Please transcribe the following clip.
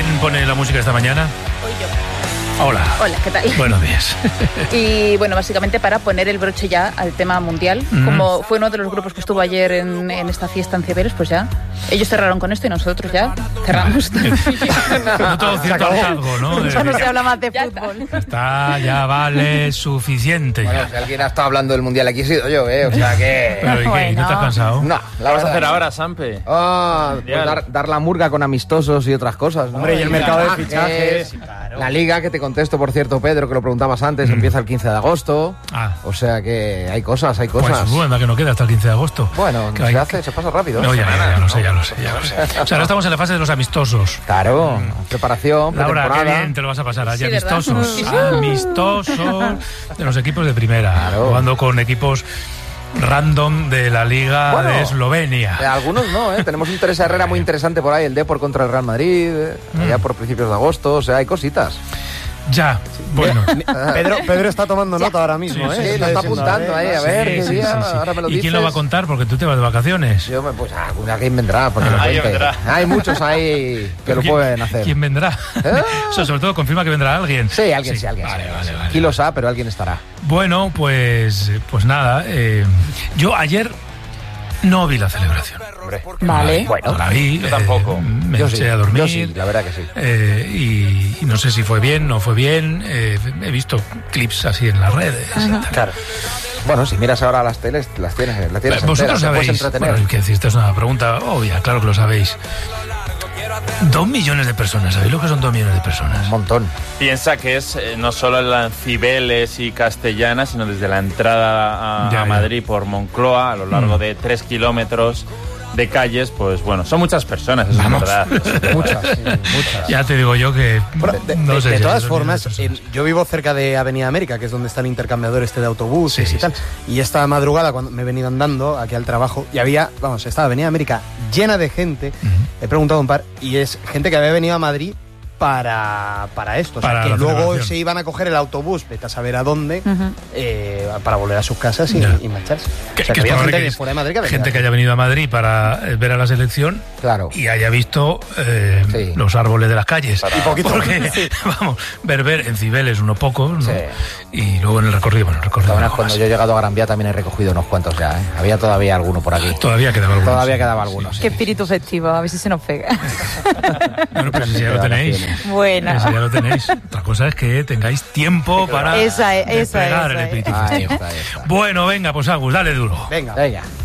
¿Quién pone la música esta mañana? Hoy yo. Hola. Hola, ¿qué tal? Buenos días. Y bueno, básicamente para poner el broche ya al tema mundial, como fue uno de los grupos que estuvo ayer en esta fiesta en Cibeles, pues ya ellos cerraron con esto y nosotros ya cerramos. No todo cierto hartazgo, ¿no? Ya no se habla más de fútbol. Ya vale suficiente. Bueno, Ya. si alguien ha estado hablando del mundial aquí he sido yo, o sea que... Pero, ¿y qué? ¿Y no estás cansado? No, ¿Qué vas a hacer ahora, Sampe? Pues dar la murga con amistosos y otras cosas, ¿no? Hombre, y el mercado de fichajes. La liga, que te contesto, por cierto, Pedro, que lo preguntabas antes, empieza el 15 de agosto. Ah. O sea que hay cosas. Pues bueno, que no queda hasta el 15 de agosto. Bueno, se pasa rápido. No, ya lo sé. O sea, ahora estamos en la fase de los amistosos. Claro, preparación, Laura, pretemporada. qué bien te lo vas a pasar allí, Sí, amistosos. ¿verdad? Amistosos de los equipos de primera. Claro. Jugando con equipos random de la Liga de Eslovenia. Algunos no, Tenemos un Teresa Herrera muy interesante por ahí, el Depor contra el Real Madrid, allá por principios de agosto, o sea, hay cositas. Ya, bueno. Pedro está tomando nota ahora mismo, Sí, Sí, lo está apuntando ahí, a ver qué día, ahora me lo ¿Y dices. quién lo va a contar? Porque tú te vas de vacaciones. Pues alguien vendrá, porque lo Alguien cuente. vendrá. Hay muchos ahí que lo pueden hacer. ¿Quién vendrá? Eso sobre todo confirma que vendrá alguien. Sí, alguien. Vale. Kilos A, pero alguien estará. Bueno, pues nada. Yo ayer no vi la celebración. Vale. Bueno, la vi. Yo tampoco. Me Yo eché a dormir. Yo sí, la verdad que sí. Y no sé si fue bien, no fue bien. He visto clips así en las redes. Y tal. Claro. Bueno, si miras ahora las teles, la tienes Vosotros enteras, te puedes sabéis. entretener. Bueno, que decir, esta es una pregunta obvia, claro que lo sabéis. 2 millones de personas, ¿sabéis lo que son 2 millones de personas? Un montón. Piensa que es no solo en Cibeles y Castellana, sino desde la entrada Ya. a Madrid por Moncloa, a lo largo de 3 kilómetros de calles, pues bueno, son muchas personas, eso Vamos. es verdad. Muchas. Ya te digo yo que Bueno, no sé de si todas son formas, millones de personas. yo vivo cerca de Avenida América, que es donde está el intercambiador de autobuses Sí, y tal. sí. Y esta madrugada, cuando me he venido andando aquí al trabajo, y estaba Avenida América llena de gente. He preguntado a un par, y es gente que había venido a Madrid para esto. O sea, Para que la luego celebración. se iban a coger el autobús, vete a saber a dónde, para volver a sus casas y Ya. marcharse. Que O sea, que es había probable gente que de es fuera de Madrid que venía. gente que haya venido a Madrid para ver a la selección Claro. y haya visto Sí. los árboles de las calles. Y poquito. Porque, vamos, ver en Cibeles unos pocos, ¿no? Sí. Y luego en el recorrido, Cuando algo más. yo he llegado a Gran Vía también he recogido unos cuantos ya, Había todavía alguno por aquí. Todavía quedaba algunos. Todavía quedaba algunos. Qué espíritu festivo, a ver si se nos pega. Bueno, pues si ya lo Queda tenéis. vacaciones. Bueno. Eso ya lo tenéis. Otra cosa es que tengáis tiempo para Esa es, desplegar el esa es. espíritu Ahí festivo. está, ahí está. Bueno, venga, pues Agus, dale duro. Venga. Venga.